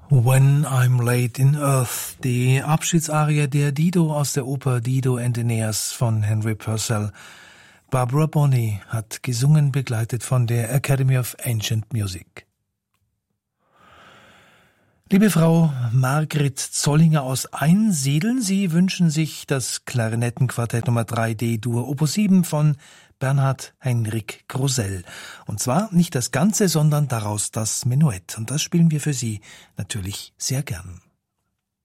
When I'm Laid in Earth, die Abschiedsarie der Dido aus der Oper Dido and Aeneas von Henry Purcell. Barbara Bonney hat gesungen, begleitet von der Academy of Ancient Music. Liebe Frau Margret Zollinger aus Einsiedeln, Sie wünschen sich das Klarinettenquartett Nummer 3 D-Dur Opus 7 von Bernhard Heinrich Grosell. Und zwar nicht das Ganze, sondern daraus das Menuett. Und das spielen wir für Sie natürlich sehr gern.